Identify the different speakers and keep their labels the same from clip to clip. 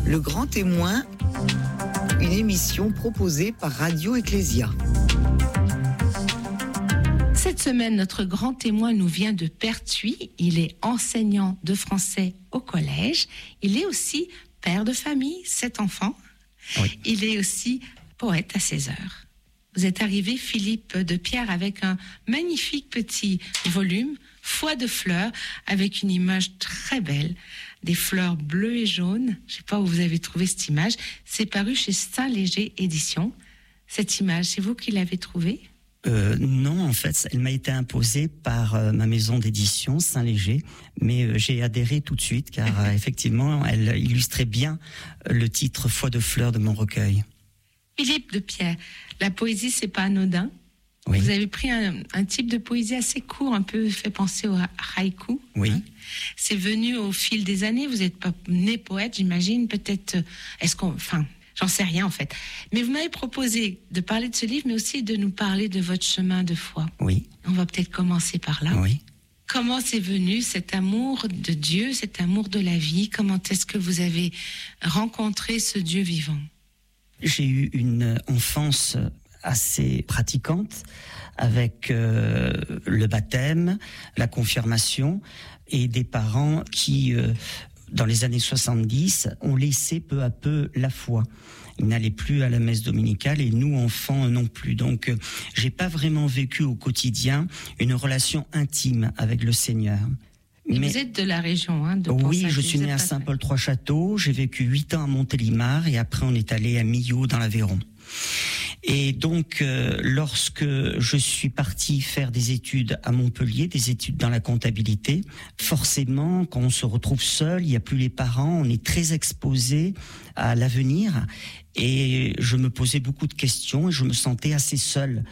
Speaker 1: Le Grand Témoin, une émission proposée par Radio Ecclésia.
Speaker 2: Cette semaine, notre grand témoin nous vient de Pertuis. Il est enseignant de français au collège. Il est aussi père de famille, 7 enfants.
Speaker 3: Oui.
Speaker 2: Il est aussi poète à 16 heures. Vous êtes arrivé, Philippe de Pierre, avec un magnifique petit volume, Foi de fleurs, avec une image très belle, des fleurs bleues et jaunes. Je ne sais pas où vous avez trouvé cette image. C'est paru chez Saint-Léger Éditions. Cette image, c'est vous qui l'avez trouvée ?
Speaker 3: Non, en fait, elle m'a été imposée par ma maison d'édition, Saint-Léger, mais j'ai adhéré tout de suite, car effectivement, elle illustrait bien le titre « Foi de fleurs » de mon recueil.
Speaker 2: Philippe de Pierre, la poésie, c'est pas anodin.
Speaker 3: Oui.
Speaker 2: Vous avez pris un type de poésie assez court, un peu fait penser au haïku.
Speaker 3: Oui.
Speaker 2: Hein. C'est venu au fil des années. Vous n'êtes pas né poète, j'imagine. Peut-être, j'en sais rien en fait. Mais vous m'avez proposé de parler de ce livre, mais aussi de nous parler de votre chemin de foi.
Speaker 3: Oui.
Speaker 2: On va peut-être commencer par là.
Speaker 3: Oui.
Speaker 2: Comment c'est venu cet amour de Dieu, cet amour de la vie? Comment est-ce que vous avez rencontré ce Dieu vivant?
Speaker 3: J'ai eu une enfance assez pratiquante, avec le baptême, la confirmation, et des parents qui, dans les années 70, ont laissé peu à peu la foi. Ils n'allaient plus à la messe dominicale et nous, enfants, non plus. Donc, j'ai pas vraiment vécu au quotidien une relation intime avec le Seigneur.
Speaker 2: Mais vous êtes de la région, hein, de
Speaker 3: Oui, je suis né à Saint-Paul-Trois-Châteaux. J'ai vécu 8 ans à Montélimar et après on est allé à Millau dans l'Aveyron. Et donc, lorsque je suis parti faire des études à Montpellier, des études dans la comptabilité, forcément, quand on se retrouve seul, il n'y a plus les parents, on est très exposé à l'avenir. Et je me posais beaucoup de questions et je me sentais assez seul.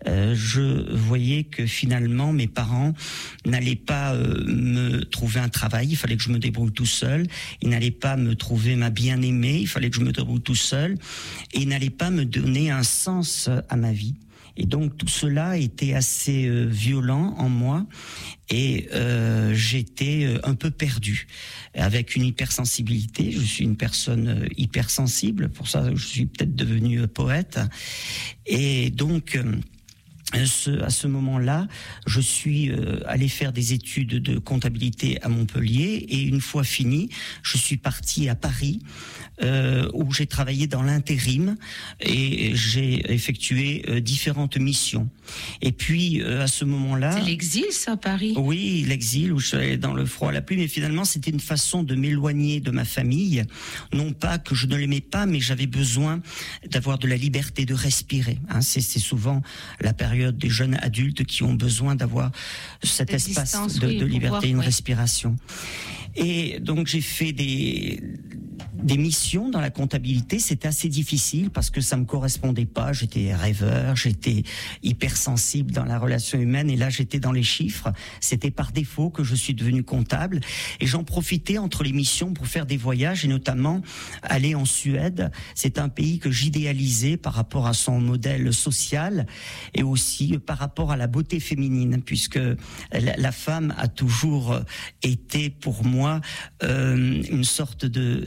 Speaker 3: Je voyais que finalement mes parents n'allaient pas me trouver un travail, il fallait que je me débrouille tout seul. Ils n'allaient pas me trouver ma bien-aimée, il fallait que je me débrouille tout seul. Et ils n'allaient pas me donner un sens à ma vie. Et donc tout cela était assez violent en moi et j'étais un peu perdu, avec une hypersensibilité. Je suis une personne hypersensible, pour ça je suis peut-être devenu poète. Et donc à ce moment-là, je suis allé faire des études de comptabilité à Montpellier et une fois fini, je suis parti à Paris où j'ai travaillé dans l'intérim et j'ai effectué différentes missions. Et puis à ce moment-là,
Speaker 2: c'est l'exil, ça, Paris?
Speaker 3: Oui, l'exil où je suis allé dans le froid, la pluie, mais finalement c'était une façon de m'éloigner de ma famille. Non pas que je ne l'aimais pas, mais j'avais besoin d'avoir de la liberté, de respirer. Hein, c'est souvent la période des jeunes adultes qui ont besoin d'avoir cet espace de liberté, une respiration. Et donc j'ai fait des missions dans la comptabilité. C'était assez difficile parce que ça me correspondait pas. J'étais rêveur, j'étais hypersensible dans la relation humaine et là j'étais dans les chiffres. C'était par défaut que je suis devenu comptable et j'en profitais entre les missions pour faire des voyages et notamment aller en Suède. C'est un pays que j'idéalisais par rapport à son modèle social et aussi par rapport à la beauté féminine, puisque la femme a toujours été pour moi une sorte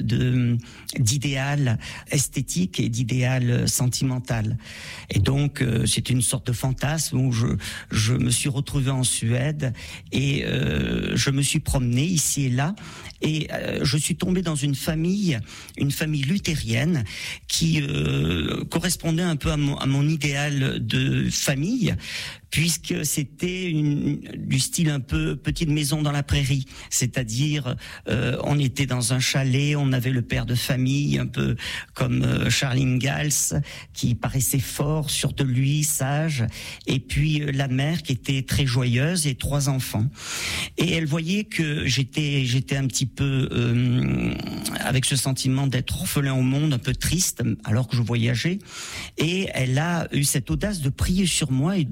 Speaker 3: d'idéal esthétique et d'idéal sentimental. Et donc c'est une sorte de fantasme où je me suis retrouvé en Suède et je me suis promené ici et là et je suis tombé dans une famille luthérienne qui correspondait un peu à mon idéal de famille, puisque c'était du style un peu petite maison dans la prairie, c'est-à-dire on était dans un chalet, on avait le père de famille un peu comme Charles Ingalls qui paraissait fort, sûr de lui, sage, et puis la mère qui était très joyeuse et 3 enfants. Et elle voyait que j'étais un petit peu avec ce sentiment d'être orphelin au monde, un peu triste alors que je voyageais, et elle a eu cette audace de prier sur moi et de m'imposer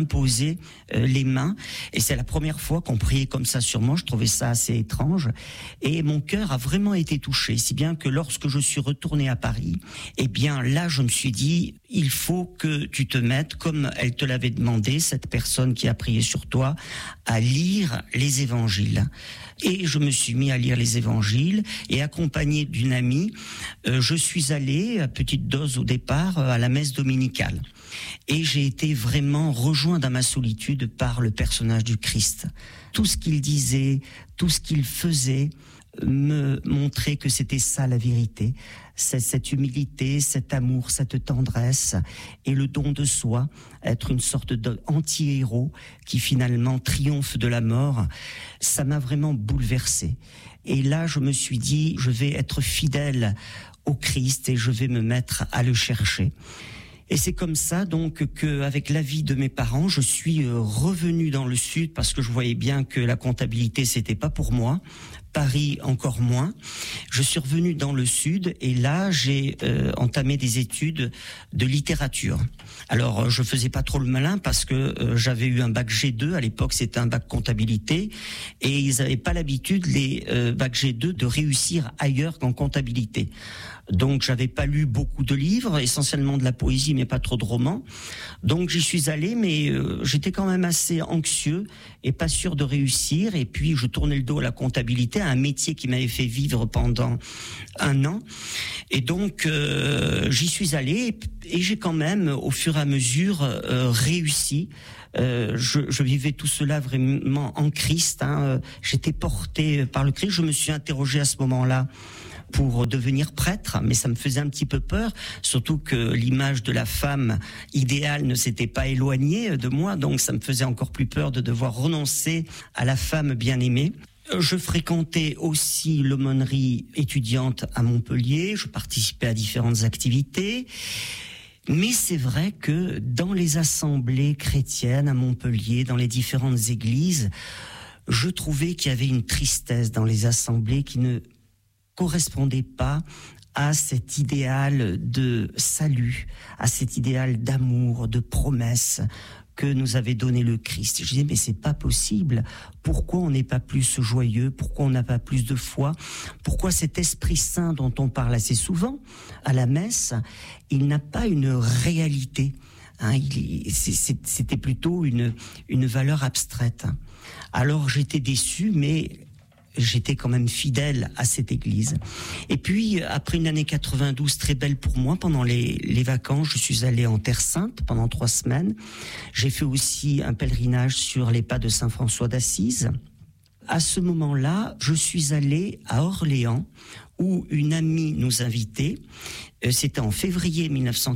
Speaker 3: m'imposer les mains. Et c'est la première fois qu'on priait comme ça sur moi. Je trouvais ça assez étrange. Et mon cœur a vraiment été touché, si bien que lorsque je suis retourné à Paris, eh bien là, je me suis dit, il faut que tu te mettes, comme elle te l'avait demandé, cette personne qui a prié sur toi, à lire les évangiles. Et je me suis mis à lire les évangiles et accompagné d'une amie, je suis allé à petite dose au départ à la messe dominicale. Et j'ai été vraiment rejoint dans ma solitude par le personnage du Christ. Tout ce qu'il disait, tout ce qu'il faisait me montrait que c'était ça la vérité. C'est cette humilité, cet amour, cette tendresse et le don de soi, être une sorte d'anti-héros qui finalement triomphe de la mort, ça m'a vraiment bouleversé. Et là, je me suis dit, je vais être fidèle au Christ et je vais me mettre à le chercher. Et c'est comme ça donc qu'avec l'avis de mes parents, je suis revenu dans le sud parce que je voyais bien que la comptabilité c'était pas pour moi, Paris encore moins. Je suis revenu dans le sud et là j'ai entamé des études de littérature. Alors je faisais pas trop le malin parce que j'avais eu un bac G2 à l'époque, c'était un bac comptabilité et ils avaient pas l'habitude les bac G2 de réussir ailleurs qu'en comptabilité. Donc j'avais pas lu beaucoup de livres, essentiellement de la poésie mais pas trop de romans. Donc j'y suis allé mais j'étais quand même assez anxieux et pas sûr de réussir et puis je tournais le dos à la comptabilité, à un métier qui m'avait fait vivre pendant 1 an. Et donc j'y suis allé et j'ai quand même au fur et à mesure réussi. Je vivais tout cela vraiment en Christ, hein. J'étais porté par le Christ. Je me suis interrogé à ce moment-là pour devenir prêtre, mais ça me faisait un petit peu peur, surtout que l'image de la femme idéale ne s'était pas éloignée de moi, donc ça me faisait encore plus peur de devoir renoncer à la femme bien-aimée. Je fréquentais aussi l'aumônerie étudiante à Montpellier, je participais à différentes activités. Mais c'est vrai que dans les assemblées chrétiennes à Montpellier, dans les différentes églises, je trouvais qu'il y avait une tristesse dans les assemblées qui ne correspondait pas à cet idéal de salut, à cet idéal d'amour, de promesse que nous avait donné le Christ. Je disais, mais c'est pas possible. Pourquoi on n'est pas plus joyeux? Pourquoi on n'a pas plus de foi? Pourquoi cet Esprit Saint dont on parle assez souvent à la messe, il n'a pas une réalité? Hein, c'était plutôt une valeur abstraite. Alors j'étais déçu, mais j'étais quand même fidèle à cette église. Et puis, après une année 92 très belle pour moi, pendant les vacances, je suis allé en Terre Sainte pendant 3 semaines. J'ai fait aussi un pèlerinage sur les pas de Saint François d'Assise. À ce moment-là, je suis allé à Orléans, où une amie nous invitait. C'était en février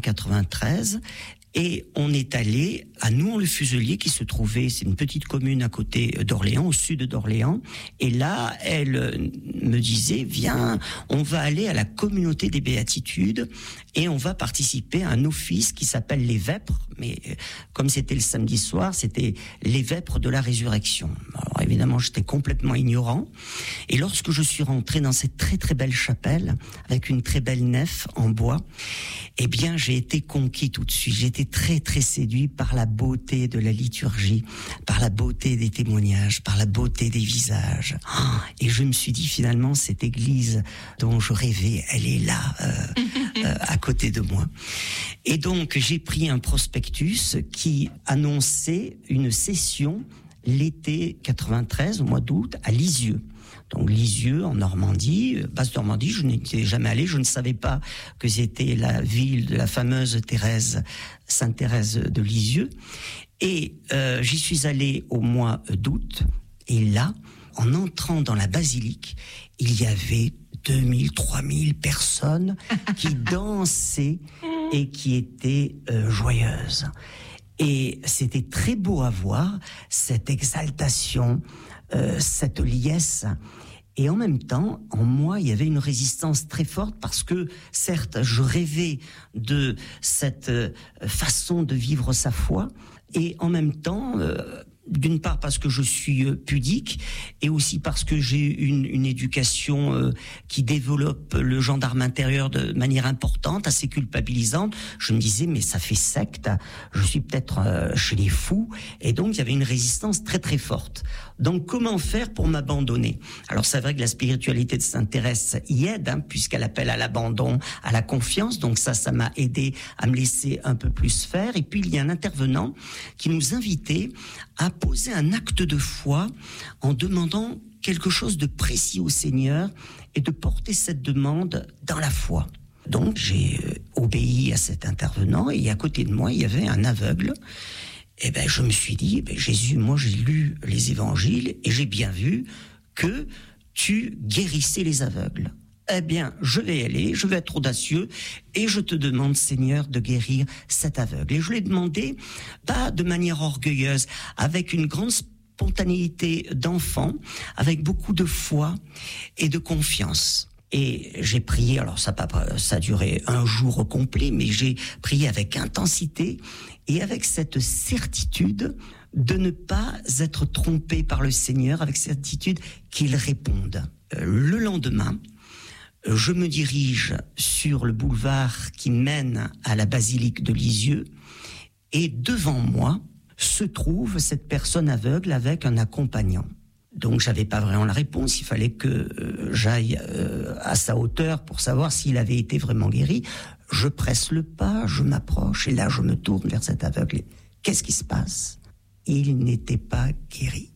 Speaker 3: 1993. Et on est allé à Nouan-le-Fuselier qui se trouvait, c'est une petite commune à côté d'Orléans, au sud d'Orléans. Et là, elle me disait, viens, on va aller à la communauté des béatitudes et on va participer à un office qui s'appelle les Vêpres. Mais comme c'était le samedi soir, c'était les Vêpres de la résurrection. Alors évidemment, j'étais complètement ignorant. Et lorsque je suis rentré dans cette très très belle chapelle, avec une très belle nef en bois, eh bien j'ai été conquis tout de suite. J'ai été très très séduit par la beauté de la liturgie, par la beauté des témoignages, par la beauté des visages. Et je me suis dit finalement, cette église dont je rêvais, elle est là, à côté de moi. Et donc j'ai pris un prospectus qui annonçait une session l'été 93, au mois d'août, à Lisieux. Donc Lisieux, en Normandie, Basse-Normandie, je n'étais jamais allé, je ne savais pas que c'était la ville de la fameuse Sainte Thérèse de Lisieux. Et j'y suis allé au mois d'août, et là, en entrant dans la basilique, il y avait 2000, 3000 personnes qui dansaient et qui étaient joyeuses. Et c'était très beau à voir, cette exaltation, cette liesse. Et en même temps, en moi, il y avait une résistance très forte parce que, certes, je rêvais de cette façon de vivre sa foi. Et en même temps, d'une part parce que je suis pudique et aussi parce que j'ai une éducation qui développe le gendarme intérieur de manière importante, assez culpabilisante. Je me disais mais ça fait secte, je suis peut-être chez les fous, et donc il y avait une résistance très très forte. Donc comment faire pour m'abandonner? Alors c'est vrai que la spiritualité de Sainte Thérèse y aide, puisqu'elle appelle à l'abandon, à la confiance, donc ça m'a aidé à me laisser un peu plus faire. Et puis il y a un intervenant qui nous invitait à poser un acte de foi en demandant quelque chose de précis au Seigneur et de porter cette demande dans la foi. Donc j'ai obéi à cet intervenant, et à côté de moi il y avait un aveugle. Et je me suis dit, Jésus, moi j'ai lu les évangiles et j'ai bien vu que tu guérissais les aveugles. Eh bien, je vais y aller, je vais être audacieux, et je te demande, Seigneur, de guérir cet aveugle. Et je l'ai demandé, pas de manière orgueilleuse, avec une grande spontanéité d'enfant, avec beaucoup de foi et de confiance. Et j'ai prié, alors ça a duré un jour complet, mais j'ai prié avec intensité et avec cette certitude de ne pas être trompé par le Seigneur, avec cette certitude qu'il réponde. Le lendemain, je me dirige sur le boulevard qui mène à la basilique de Lisieux, et devant moi se trouve cette personne aveugle avec un accompagnant. Donc j'avais pas vraiment la réponse, il fallait que j'aille à sa hauteur pour savoir s'il avait été vraiment guéri. Je presse le pas, je m'approche, et là je me tourne vers cet aveugle. Qu'est-ce qui se passe? Il n'était pas guéri.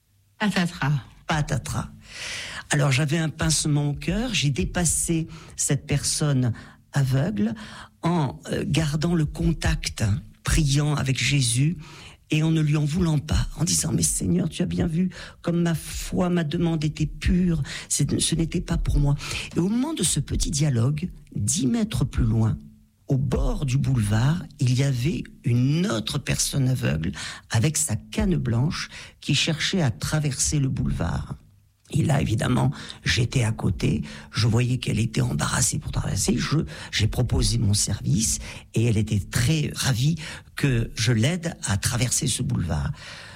Speaker 3: Patatras. Alors j'avais un pincement au cœur, j'ai dépassé cette personne aveugle en gardant le contact, priant avec Jésus, et en ne lui en voulant pas, en disant « Mais Seigneur, tu as bien vu comme ma foi, ma demande était pure, ce n'était pas pour moi. » Et au moment de ce petit dialogue, 10 mètres plus loin, au bord du boulevard, il y avait une autre personne aveugle avec sa canne blanche qui cherchait à traverser le boulevard. Et là, évidemment, j'étais à côté, je voyais qu'elle était embarrassée pour traverser, j'ai proposé mon service, et elle était très ravie que je l'aide à traverser ce boulevard.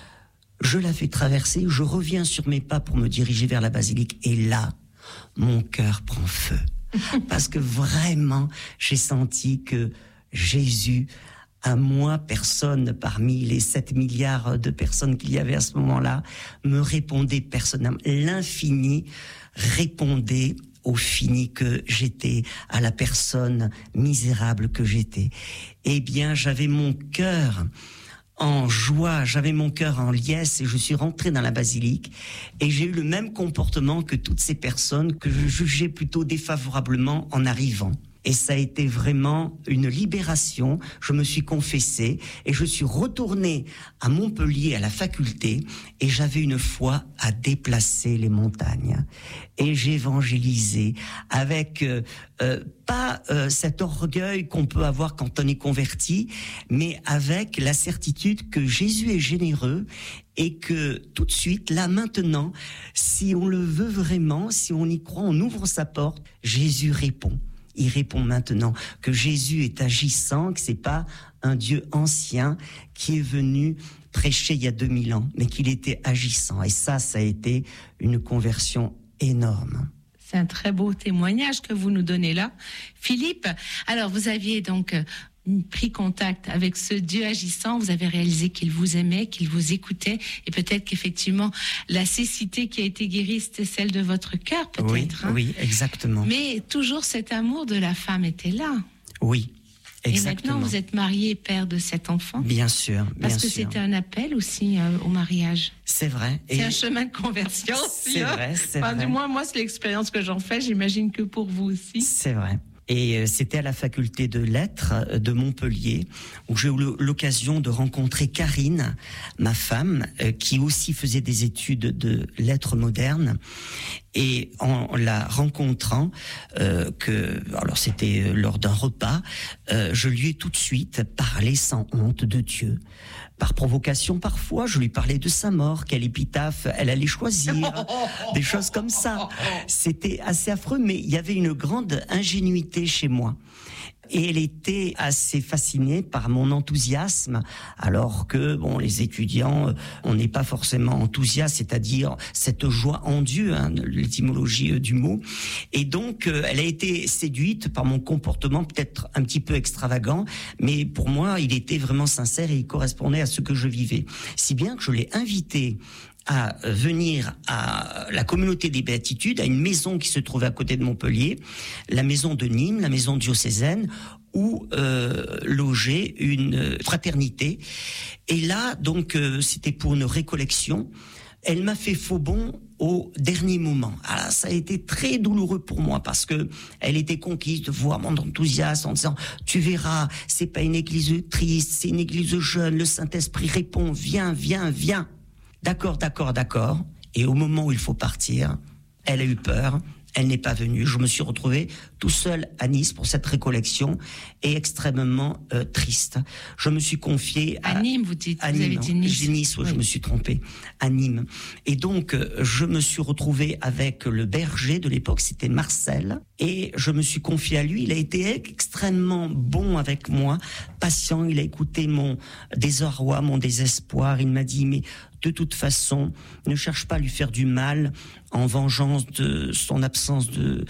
Speaker 3: Je la fais traverser, je reviens sur mes pas pour me diriger vers la basilique, et là, mon cœur prend feu. Parce que vraiment, j'ai senti que Jésus, à moi, personne parmi les 7 milliards de personnes qu'il y avait à ce moment-là, me répondait personnellement. L'infini répondait au fini que j'étais, à la personne misérable que j'étais. Eh bien, j'avais mon cœur en joie, j'avais mon cœur en liesse, et je suis rentré dans la basilique, et j'ai eu le même comportement que toutes ces personnes que je jugeais plutôt défavorablement en arrivant. Et ça a été vraiment une libération. Je me suis confessé et je suis retourné à Montpellier, à la faculté, et j'avais une foi à déplacer les montagnes. Et j'ai évangélisé avec pas cet orgueil qu'on peut avoir quand on est converti, mais avec la certitude que Jésus est généreux, et que tout de suite, là maintenant, si on le veut vraiment, si on y croit, on ouvre sa porte, Jésus répond. Il répond maintenant que Jésus est agissant, que c'est pas un Dieu ancien qui est venu prêcher il y a 2000 ans, mais qu'il était agissant. Et ça a été une conversion énorme.
Speaker 2: C'est un très beau témoignage que vous nous donnez là, Philippe. Alors, vous aviez donc pris contact avec ce Dieu agissant, vous avez réalisé qu'il vous aimait, qu'il vous écoutait, et peut-être qu'effectivement, la cécité qui a été guérie, c'était celle de votre cœur, peut-être.
Speaker 3: Oui, exactement.
Speaker 2: Mais toujours cet amour de la femme était là.
Speaker 3: Oui, exactement.
Speaker 2: Et maintenant, vous êtes marié et père de cet enfant.
Speaker 3: Bien sûr,
Speaker 2: Parce que c'était un appel aussi au mariage.
Speaker 3: C'est vrai.
Speaker 2: C'est un chemin de conversion aussi.
Speaker 3: C'est vrai, c'est vrai.
Speaker 2: Du moins, moi, c'est l'expérience que j'en fais. J'imagine que pour vous aussi.
Speaker 3: C'est vrai. Et c'était à la faculté de lettres de Montpellier où j'ai eu l'occasion de rencontrer Karine, ma femme, qui aussi faisait des études de lettres modernes. Et en la rencontrant, alors c'était lors d'un repas, je lui ai tout de suite parlé sans honte de Dieu. Par provocation parfois, je lui parlais de sa mort, quelle épitaphe elle allait choisir, des choses comme ça. C'était assez affreux, mais il y avait une grande ingénuité chez moi. Et elle était assez fascinée par mon enthousiasme, alors que, les étudiants, on n'est pas forcément enthousiaste, c'est-à-dire cette joie en Dieu, l'étymologie du mot. Et donc, elle a été séduite par mon comportement, peut-être un petit peu extravagant, mais pour moi, il était vraiment sincère et il correspondait à ce que je vivais. Si bien que je l'ai invitée à venir à la communauté des Béatitudes, à une maison qui se trouvait à côté de Montpellier, la maison de Nîmes, la maison diocésaine, où logeait une fraternité. Et là, donc, c'était pour une récollection. Elle m'a fait faux bond au dernier moment. Alors, ça a été très douloureux pour moi parce que elle était conquise de voir mon enthousiasme en disant « Tu verras, c'est pas une église triste, c'est une église jeune, le Saint-Esprit répond, viens, viens, viens. » D'accord. Et au moment où il faut partir, elle a eu peur, elle n'est pas venue. Je me suis retrouvé tout seul à Nice pour cette récollection et extrêmement triste. Je me suis confié
Speaker 2: à Nîmes, vous dites,
Speaker 3: à
Speaker 2: vous
Speaker 3: Nîmes,
Speaker 2: avez dit Nice.
Speaker 3: J'ai Nice, oui. Je me suis trompé, à Nîmes. Et donc, je me suis retrouvé avec le berger de l'époque, c'était Marcel, et je me suis confié à lui. Il a été extrêmement bon avec moi, patient. Il a écouté mon désarroi, mon désespoir. Il m'a dit, mais de toute façon, ne cherche pas à lui faire du mal en vengeance de son absence de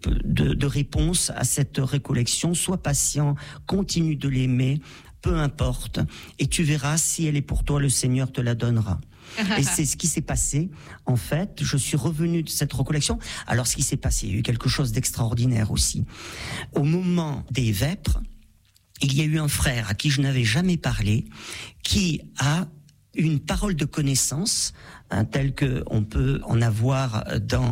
Speaker 3: réponse à cette récollection. Sois patient, continue de l'aimer, peu importe, et tu verras, si elle est pour toi, le Seigneur te la donnera. Et c'est ce qui s'est passé. En fait, je suis revenu de cette récollection. Alors, ce qui s'est passé, il y a eu quelque chose d'extraordinaire aussi. Au moment des vêpres, il y a eu un frère à qui je n'avais jamais parlé, qui a une parole de connaissance, telle qu'on peut en avoir dans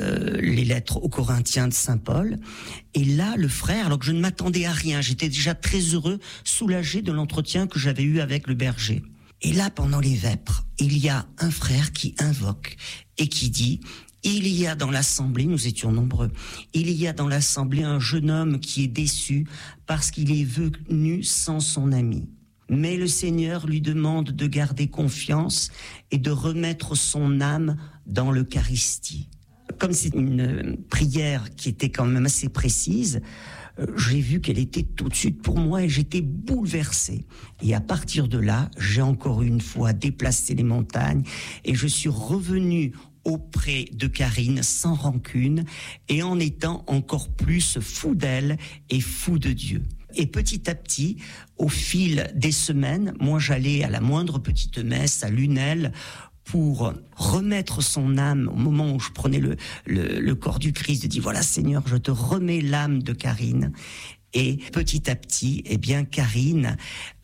Speaker 3: les lettres aux Corinthiens de Saint Paul. Et là, le frère, alors que je ne m'attendais à rien, j'étais déjà très heureux, soulagé de l'entretien que j'avais eu avec le berger. Et là, pendant les vêpres, il y a un frère qui invoque et qui dit... Il y a dans l'assemblée, nous étions nombreux, il y a dans l'assemblée un jeune homme qui est déçu parce qu'il est venu sans son ami. Mais le Seigneur lui demande de garder confiance et de remettre son âme dans l'Eucharistie. Comme c'est une prière qui était quand même assez précise, j'ai vu qu'elle était tout de suite pour moi et j'étais bouleversé. Et à partir de là, j'ai encore une fois déplacé les montagnes et je suis revenu auprès de Karine sans rancune et en étant encore plus fou d'elle et fou de Dieu. Et petit à petit, au fil des semaines, moi j'allais à la moindre petite messe à Lunel pour remettre son âme au moment où je prenais le corps du Christ, de dire voilà Seigneur, je te remets l'âme de Karine. Et petit à petit, eh bien, Karine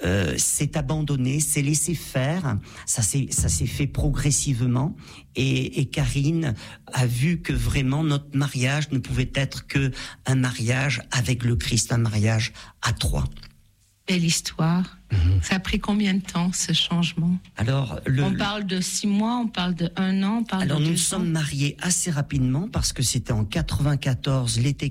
Speaker 3: s'est abandonnée, s'est laissée faire. Ça s'est fait progressivement. Et Karine a vu que vraiment notre mariage ne pouvait être que un mariage avec le Christ, un mariage à trois.
Speaker 2: Belle histoire. Ça a pris combien de temps, ce changement?
Speaker 3: Alors,
Speaker 2: on parle de 6 mois, on parle de 1 an, on parle
Speaker 3: alors
Speaker 2: de 2 ans.
Speaker 3: Nous sommes mariés assez rapidement parce que c'était en 94, l'été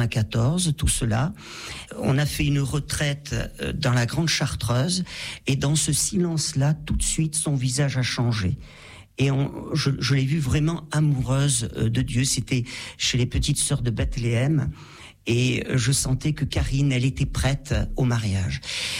Speaker 3: 94, tout cela. On a fait une retraite dans la Grande Chartreuse et dans ce silence-là, tout de suite, son visage a changé. Et je l'ai vue vraiment amoureuse de Dieu. C'était chez les petites sœurs de Bethléem. Et je sentais que Karine, elle était prête au mariage.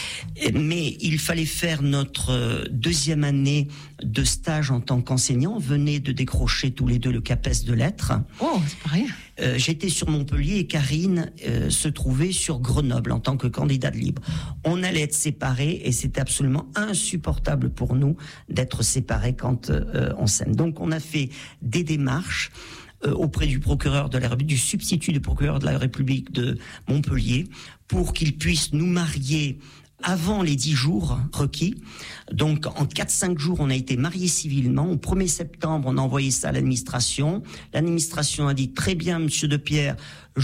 Speaker 3: Mais il fallait faire notre 2e année de stage en tant qu'enseignant. On venait de décrocher tous les deux le CAPES de lettres.
Speaker 2: Oh, c'est pas rien.
Speaker 3: J'étais sur Montpellier et Karine se trouvait sur Grenoble en tant que candidate libre. On allait être séparés et c'était absolument insupportable pour nous d'être séparés quand on s'aime. Donc on a fait des démarches auprès du procureur de la République, du substitut du procureur de la République de Montpellier, pour qu'il puisse nous marier avant les 10 jours requis. Donc, en 4-5 jours, on a été mariés civilement. Au 1er septembre, on a envoyé ça à l'administration. L'administration a dit, très bien, monsieur De Pierre,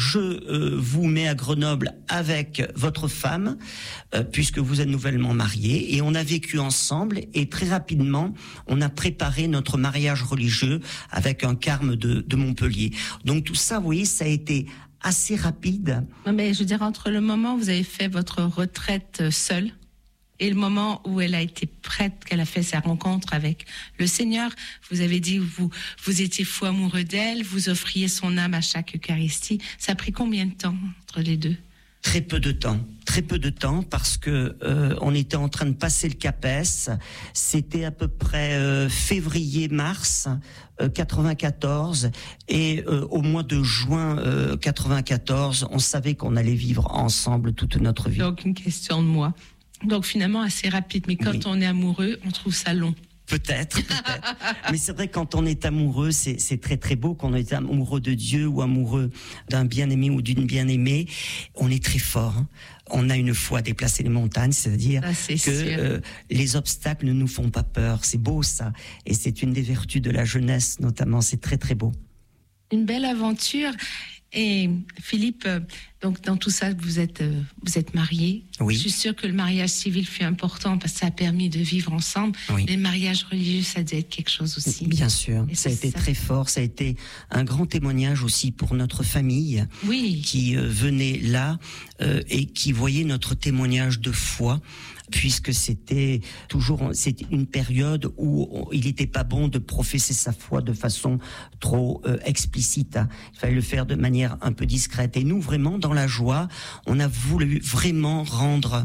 Speaker 3: je vous mets à Grenoble avec votre femme, puisque vous êtes nouvellement mariés. Et on a vécu ensemble et très rapidement, on a préparé notre mariage religieux avec un carme de Montpellier. Donc tout ça, vous voyez, ça a été assez rapide.
Speaker 2: Non, mais je veux dire, entre le moment où vous avez fait votre retraite seule et le moment où elle a été prête, qu'elle a fait sa rencontre avec le Seigneur, vous avez dit vous étiez fou amoureux d'elle, vous offriez son âme à chaque Eucharistie. Ça a pris combien de temps entre les deux?
Speaker 3: Très peu de temps parce que on était en train de passer le CAPES. C'était à peu près février-mars 94 et au mois de juin 94, on savait qu'on allait vivre ensemble toute notre vie.
Speaker 2: Donc une question de moi. Donc finalement assez rapide, mais quand on est amoureux, on trouve ça long.
Speaker 3: Peut-être. Mais c'est vrai, quand on est amoureux, c'est très très beau. Quand on est amoureux de Dieu ou amoureux d'un bien-aimé ou d'une bien-aimée, on est très fort. Hein. On a une foi à déplacer les montagnes, c'est-à-dire que les obstacles ne nous font pas peur. C'est beau ça. Et c'est une des vertus de la jeunesse notamment. C'est très très beau.
Speaker 2: Une belle aventure. Et Philippe, donc dans tout ça, vous êtes marié.
Speaker 3: Oui.
Speaker 2: Je suis sûre que le mariage civil fut important parce que ça a permis de vivre ensemble.
Speaker 3: Oui.
Speaker 2: Mais le mariage religieux, ça devait être quelque chose aussi.
Speaker 3: Bien sûr,
Speaker 2: et
Speaker 3: ça a été très fort. Ça a été un grand témoignage aussi pour notre famille qui venait là et qui voyait notre témoignage de foi. Puisque c'était une période où il n'était pas bon de professer sa foi de façon trop explicite. Il fallait le faire de manière un peu discrète. Et nous, vraiment, dans la joie, on a voulu vraiment rendre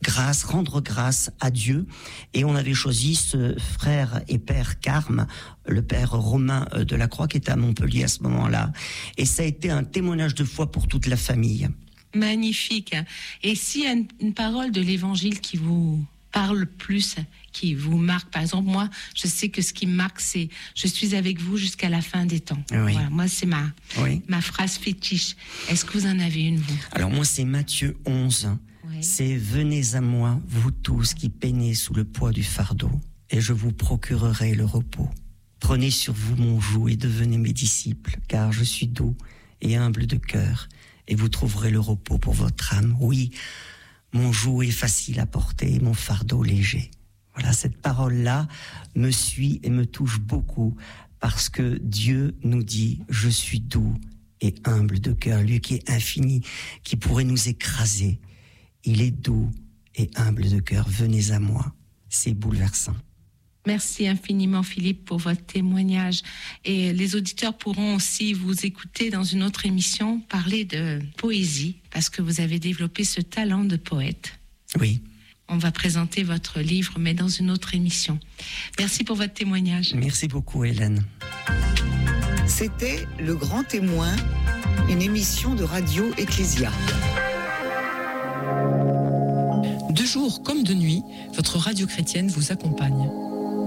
Speaker 3: grâce à Dieu. Et on avait choisi ce frère et père Carme, le père Romain de la Croix, qui était à Montpellier à ce moment-là. Et ça a été un témoignage de foi pour toute la famille.
Speaker 2: Magnifique. Et s'il y a une parole de l'Évangile qui vous parle plus, qui vous marque, par exemple, moi, je sais que ce qui me marque, c'est « Je suis avec vous jusqu'à la fin des temps ».
Speaker 3: Oui.
Speaker 2: Voilà, moi, c'est ma phrase fétiche. Est-ce que vous en avez une, vous ?
Speaker 3: Alors moi, c'est Matthieu 11. Oui. C'est « Venez à moi, vous tous qui peinez sous le poids du fardeau, et je vous procurerai le repos. Prenez sur vous mon joug et devenez mes disciples, car je suis doux et humble de cœur. Et vous trouverez le repos pour votre âme. Oui, mon joug est facile à porter, mon fardeau léger. » Voilà, cette parole-là me suit et me touche beaucoup parce que Dieu nous dit « Je suis doux et humble de cœur ». Lui qui est infini, qui pourrait nous écraser. Il est doux et humble de cœur. Venez à moi. C'est bouleversant.
Speaker 2: Merci infiniment, Philippe, pour votre témoignage. Et les auditeurs pourront aussi vous écouter dans une autre émission parler de poésie, parce que vous avez développé ce talent de poète.
Speaker 3: Oui.
Speaker 2: On va présenter votre livre, mais dans une autre émission. Merci pour votre témoignage.
Speaker 3: Merci beaucoup, Hélène.
Speaker 1: C'était Le Grand Témoin, une émission de Radio Ecclésia.
Speaker 4: De jour comme de nuit, votre radio chrétienne vous accompagne.